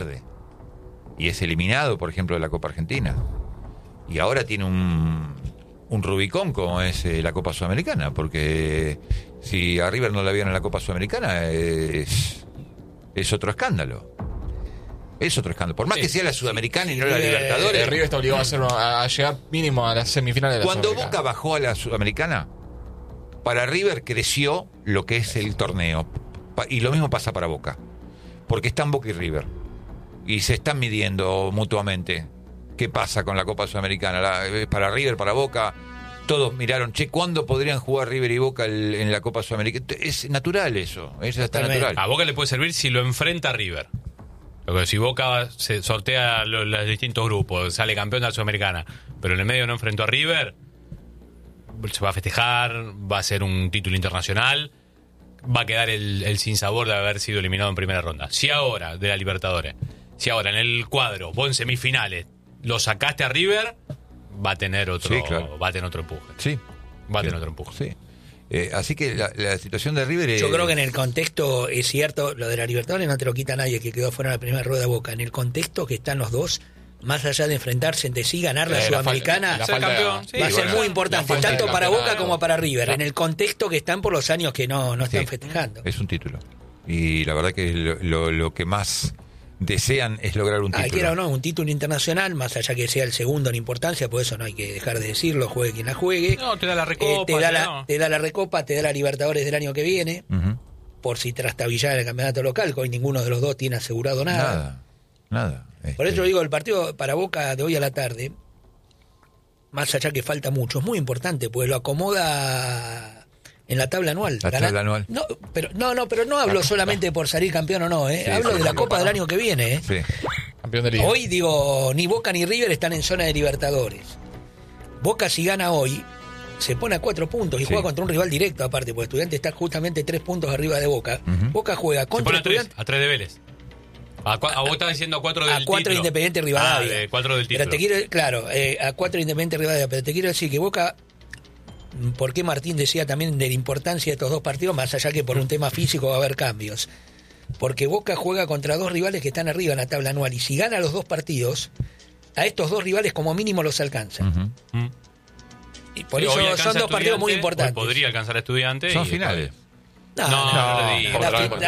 y es eliminado, por ejemplo, de la Copa Argentina. Y ahora tiene un Rubicón como es la Copa Sudamericana, porque si a River no la vieron en la Copa Sudamericana es otro escándalo. Es otro escándalo. Por más que sea la Sudamericana y no la Libertadores. River está obligado a llegar mínimo a las semifinales de la Cuando Sudamericana. Boca bajó a la Sudamericana, para River creció lo que es el torneo. Y lo mismo pasa para Boca. Porque están Boca y River. Y se están midiendo mutuamente. ¿Qué pasa con la Copa Sudamericana? Para River, para Boca, todos miraron, ¿cuándo podrían jugar River y Boca en la Copa Sudamericana? Es natural eso, está natural. A Boca le puede servir si lo enfrenta a River. Porque si Boca se sortea los distintos grupos, sale campeón de la Sudamericana, pero en el medio no enfrentó a River, se va a festejar, va a ser un título internacional, va a quedar el sinsabor de haber sido eliminado en primera ronda. Si ahora, de la Libertadores, si ahora en el cuadro, vos en semifinales, lo sacaste a River, va a tener otro, va a tener otro empuje. Sí. Va a tener otro empuje. Sí. Así que la situación de River Yo creo que en el contexto es cierto, lo de la Libertadores no te lo quita nadie que quedó fuera de la primera rueda de Boca. En el contexto que están los dos, más allá de enfrentarse entre sí, ganar la Sudamericana ser campeón, va a ser muy importante, tanto para Boca como para River. Claro. En el contexto que están por los años que no están festejando. es un título. Y la verdad que lo que más desean es lograr un título. Quiera o no, un título internacional, más allá que sea el segundo en importancia, por eso no hay que dejar de decirlo, juegue quien la juegue. No, te da la Recopa. Te da la Recopa, te da la Libertadores del año que viene, Uh-huh. por si trastabillar el campeonato local, que hoy ninguno de los dos tiene asegurado nada. Nada. Por eso digo, el partido para Boca de hoy a la tarde, más allá que falta mucho, es muy importante, pues lo acomoda en la tabla anual. Tabla anual. No, pero no hablo solamente por salir campeón o no, hablo de la Copa del año que viene. Sí. Campeón de liga. Hoy digo, ni Boca ni River están en zona de Libertadores. Boca si gana hoy, se pone a 4 puntos y juega contra un rival directo aparte, porque Estudiantes está justamente 3 puntos arriba de Boca. Uh-huh. Boca juega Se contra pone Estudiantes. a 3 de Vélez. A vos estás diciendo a 4 del título. A 4 Independiente Rivadavia. De 4 del título. Pero te quiero, a 4 Independiente Rivadavia. Pero te quiero decir que Boca, porque Martín decía también de la importancia de estos dos partidos, más allá que por un tema físico va a haber cambios. Porque Boca juega contra dos rivales que están arriba en la tabla anual. Y si gana los dos partidos, a estos dos rivales como mínimo los alcanza. Uh-huh. Y por Sí, eso hoy son alcanza dos partidos muy Estudiantes, importantes. hoy podría alcanzar a Estudiantes. Son y finales. No le digas.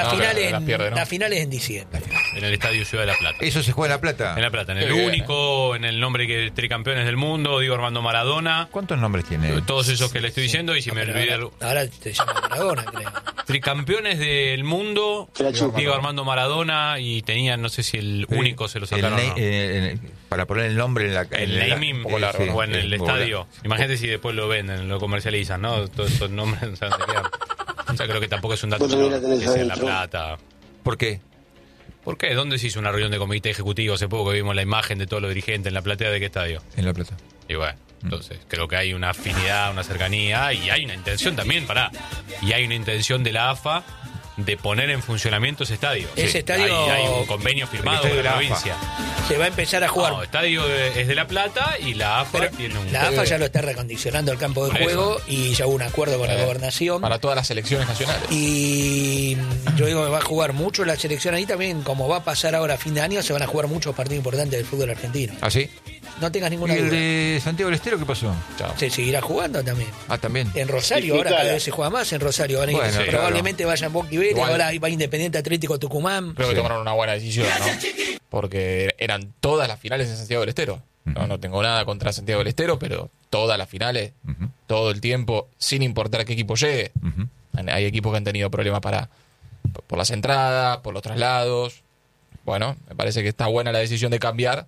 La final es en diciembre. En el Estadio Ciudad de La Plata. ¿Eso se juega en La Plata? En La Plata, en el Qué bien, único, en el nombre que tricampeones del mundo, Diego Armando Maradona. ¿Cuántos nombres tiene? Todos esos que le estoy diciendo, y si me olvidé algo. Ahora te llama Maradona, creo. Tricampeones del mundo, Diego Armando Maradona, y tenían, no sé si el único se lo sacaron o no. Para poner el nombre en la... El naming, poco largo, ¿no? o en el un poco estadio. largo. Imagínate si después lo venden, lo comercializan, ¿no? Todos esos nombres, no sé dónde quedan. O sea, creo que tampoco es un dato menor que sea en La Plata. ¿Por qué? ¿Por qué? ¿Dónde se hizo una reunión de comité ejecutivo hace poco que vimos la imagen de todos los dirigentes en la platea de qué estadio? En La Plata. Y bueno, entonces creo que hay una afinidad, una cercanía, y hay una intención también, y hay una intención de la AFA de poner en funcionamiento ese estadio. Ese estadio- Hay un convenio firmado estadio con de la la provincia. Se va a empezar a jugar. No, el estadio es de La Plata y la AFA Pero tiene un... la AFA ya lo está recondicionando el campo de Por eso. juego y ya hubo un acuerdo con la gobernación. Para todas las selecciones nacionales. Y yo digo que va a jugar mucho la selección ahí también, como va a pasar ahora a fin de año, se van a jugar muchos partidos importantes del fútbol argentino. ¿Ah, sí? No tengas ¿Y ninguna el duda. de Santiago del Estero qué pasó? Chao. Se seguirá jugando también. Ah, también. En Rosario, ahora cada vez se juega más en Rosario. Van a ir, Bueno, claro. probablemente vayan Boca y Vélez, Igual. ahora va Independiente Atlético Tucumán. Creo que Sí. tomaron una buena decisión, ¿no? Porque eran todas las finales en Santiago del Estero. No tengo nada contra Santiago del Estero, pero todas las finales, Ujú. todo el tiempo, sin importar qué equipo llegue. Ujú. Hay equipos que han tenido problemas por las entradas, por los traslados. Bueno, me parece que está buena la decisión de cambiar.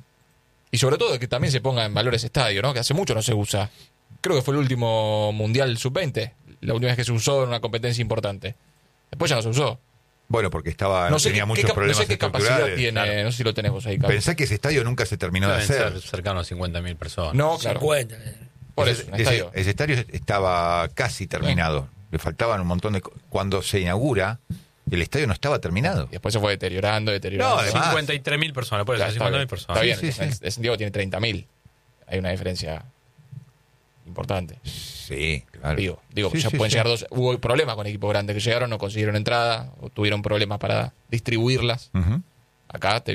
Y sobre todo que también se ponga en valor ese estadio, ¿no? Que hace mucho no se usa. Creo que fue el último Mundial Sub-20, la última vez que se usó en una competencia importante. Después ya no se usó. Bueno, porque No sé tenía qué, muchos no problemas sé qué capacidad estructurales. tiene, claro. no sé si lo tenés vos ahí, Carlos. Pensá que ese estadio nunca se terminó de Deben hacer. ser cercanos a 50.000 personas. No, claro. 50. Por eso, un estadio. Ese estadio estaba casi terminado. Le faltaban un montón de... Cuando se inaugura, el estadio no estaba terminado. Y después se fue deteriorando. No, además- 53.000 personas, por eso, Claro, 50.000 personas. Está bien, Sí, sí, sí. el Santiago tiene 30.000. Hay una diferencia importante. Sí, claro. Digo, Sí, ya sí, pueden sí. llegar dos. Hubo problemas con equipos grandes que llegaron, no consiguieron entrada, o tuvieron problemas para distribuirlas. Ujú. acá te